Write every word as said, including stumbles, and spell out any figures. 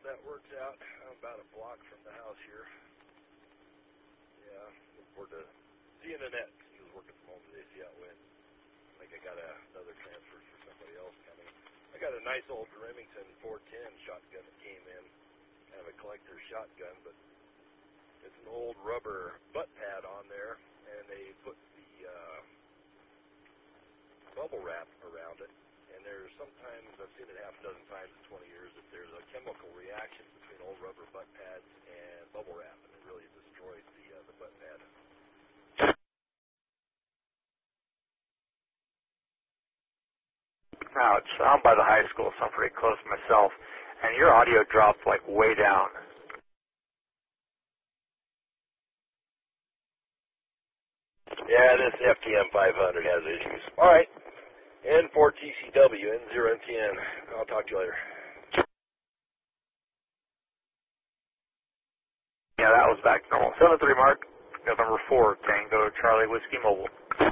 that works out. I'm about a block from the house here. Yeah, look forward to seeing Annette. He was working from home today. See how it went. Like I got a, another transfer for somebody else coming. I got a nice old Remington four ten shotgun that came in. Kind of a collector's shotgun, but it's an old rubber butt pad on there, and they put the uh, bubble wrap around it. And there's sometimes, I've seen it half a dozen times in twenty years, that there's a chemical reaction between old rubber butt pads and bubble wrap, and it really destroys the uh, the butt pad. Now, it's, I'm by the high school, so I'm pretty close myself, and your audio dropped like way down. Yeah, this F T M five hundred has issues. All right, N four T C W, N zero N T N. I'll talk to you later. Yeah, that was back to normal. seven three Mark, November four, Tango, Charlie, Whiskey Mobile.